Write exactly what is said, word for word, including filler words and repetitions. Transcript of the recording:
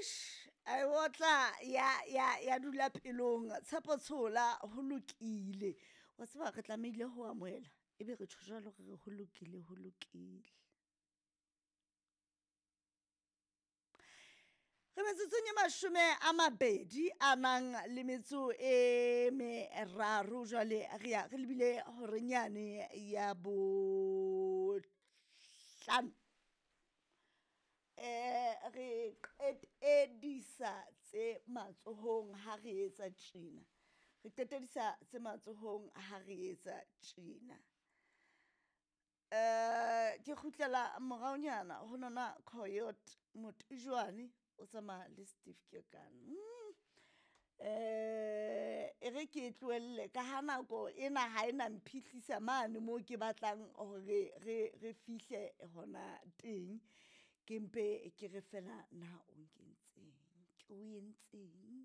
eish ai wotla ya ya ya dula pelong tshepo tshola ho lokile wa tseba re tlamehile ho amohela ebe re tshwara le re ho lokile ho lokile re metsotsong e mashome a mabedi a nang le metso e meraro jwale re ya re lebile hore nyane ya bo hlano eh re qetedisa tse matsohong ha re etsa tjena re qetedisa tse matsohong ha re etsa tjena eh ke khutlela moraonyana ho nona coyote motujwane o tsamaya le Steve Kekan eh e re ke tlohelle ka ha nako ena ha ena mphihlisa mane mo ke batlang hore re re fihle hona teng ke mpe ke re fela na o nkentseng ke o entseng